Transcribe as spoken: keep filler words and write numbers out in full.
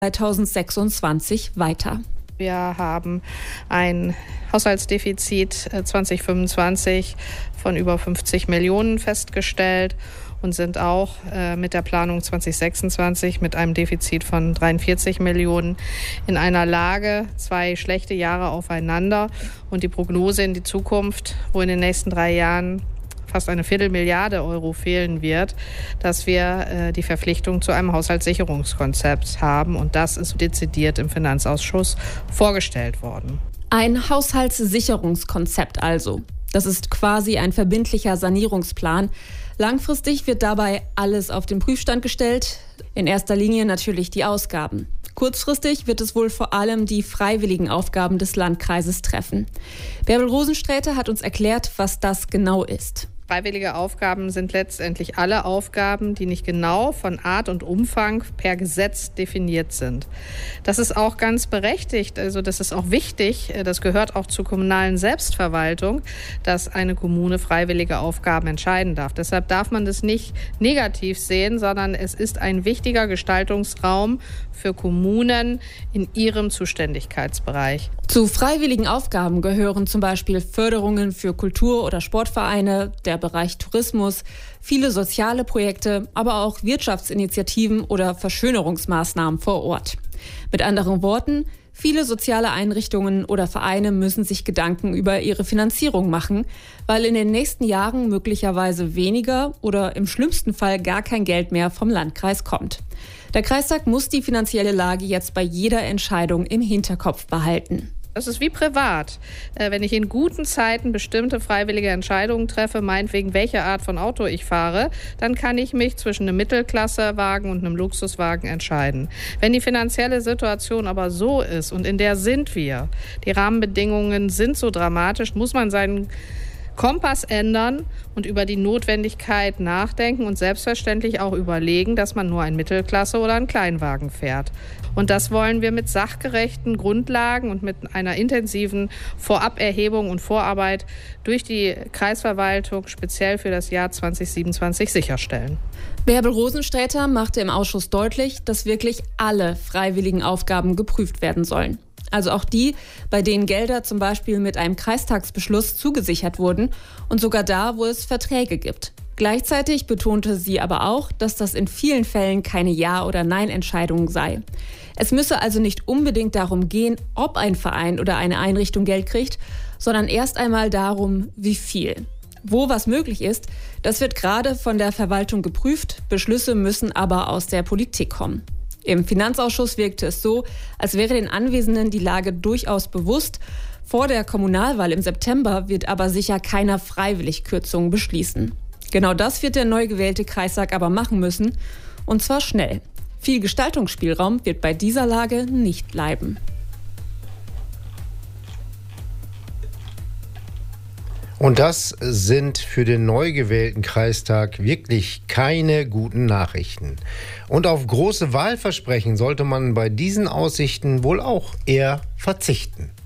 zweitausendsechsundzwanzig weiter. Wir haben ein Haushaltsdefizit zwanzig fünfundzwanzig von über fünfzig Millionen festgestellt und sind auch äh, mit der Planung zwanzig sechsundzwanzig mit einem Defizit von dreiundvierzig Millionen in einer Lage, zwei schlechte Jahre aufeinander und die Prognose in die Zukunft, wo in den nächsten drei Jahren fast eine Viertelmilliarde Euro fehlen wird, dass wir äh, die Verpflichtung zu einem Haushaltssicherungskonzept haben. Und das ist dezidiert im Finanzausschuss vorgestellt worden. Ein Haushaltssicherungskonzept also. Das ist quasi ein verbindlicher Sanierungsplan. Langfristig wird dabei alles auf den Prüfstand gestellt. In erster Linie natürlich die Ausgaben. Kurzfristig wird es wohl vor allem die freiwilligen Aufgaben des Landkreises treffen. Bärbel Rosensträter hat uns erklärt, was das genau ist. Freiwillige Aufgaben sind letztendlich alle Aufgaben, die nicht genau von Art und Umfang per Gesetz definiert sind. Das ist auch ganz berechtigt, also das ist auch wichtig, das gehört auch zur kommunalen Selbstverwaltung, dass eine Kommune freiwillige Aufgaben entscheiden darf. Deshalb darf man das nicht negativ sehen, sondern es ist ein wichtiger Gestaltungsraum für Kommunen in ihrem Zuständigkeitsbereich. Zu freiwilligen Aufgaben gehören zum Beispiel Förderungen für Kultur- oder Sportvereine, der Bereich Tourismus, viele soziale Projekte, aber auch Wirtschaftsinitiativen oder Verschönerungsmaßnahmen vor Ort. Mit anderen Worten, viele soziale Einrichtungen oder Vereine müssen sich Gedanken über ihre Finanzierung machen, weil in den nächsten Jahren möglicherweise weniger oder im schlimmsten Fall gar kein Geld mehr vom Landkreis kommt. Der Kreistag muss die finanzielle Lage jetzt bei jeder Entscheidung im Hinterkopf behalten. Das ist wie privat. Wenn ich in guten Zeiten bestimmte freiwillige Entscheidungen treffe, meinetwegen welche Art von Auto ich fahre, dann kann ich mich zwischen einem Mittelklassewagen und einem Luxuswagen entscheiden. Wenn die finanzielle Situation aber so ist, und in der sind wir, die Rahmenbedingungen sind so dramatisch, muss man seinen Kompass ändern und über die Notwendigkeit nachdenken und selbstverständlich auch überlegen, dass man nur ein Mittelklasse- oder einen Kleinwagen fährt. Und das wollen wir mit sachgerechten Grundlagen und mit einer intensiven Voraberhebung und Vorarbeit durch die Kreisverwaltung speziell für das Jahr zwanzig siebenundzwanzig sicherstellen. Bärbel Rosensträter machte im Ausschuss deutlich, dass wirklich alle freiwilligen Aufgaben geprüft werden sollen. Also auch die, bei denen Gelder zum Beispiel mit einem Kreistagsbeschluss zugesichert wurden und sogar da, wo es Verträge gibt. Gleichzeitig betonte sie aber auch, dass das in vielen Fällen keine Ja- oder Nein-Entscheidung sei. Es müsse also nicht unbedingt darum gehen, ob ein Verein oder eine Einrichtung Geld kriegt, sondern erst einmal darum, wie viel. Wo was möglich ist, das wird gerade von der Verwaltung geprüft, Beschlüsse müssen aber aus der Politik kommen. Im Finanzausschuss wirkte es so, als wäre den Anwesenden die Lage durchaus bewusst. Vor der Kommunalwahl im September wird aber sicher keiner freiwillig Kürzungen beschließen. Genau das wird der neu gewählte Kreistag aber machen müssen, und zwar schnell. Viel Gestaltungsspielraum wird bei dieser Lage nicht bleiben. Und das sind für den neu gewählten Kreistag wirklich keine guten Nachrichten. Und auf große Wahlversprechen sollte man bei diesen Aussichten wohl auch eher verzichten.